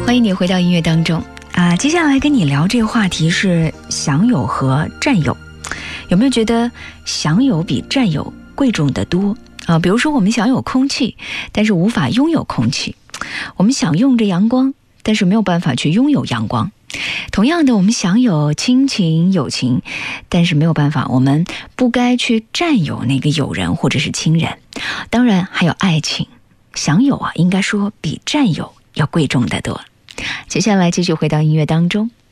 欢迎你回到音乐当中接下来跟你聊这个话题是享有和占有。有没有觉得享有比占有贵重得多比如说我们享有空气，但是无法拥有空气；我们享用着阳光，但是没有办法去拥有阳光。同样的，我们享有亲情友情，但是没有办法，我们不该去占有那个友人或者是亲人。当然还有爱情，享有应该说比占有要贵重得多。接下来继续回到音乐当中。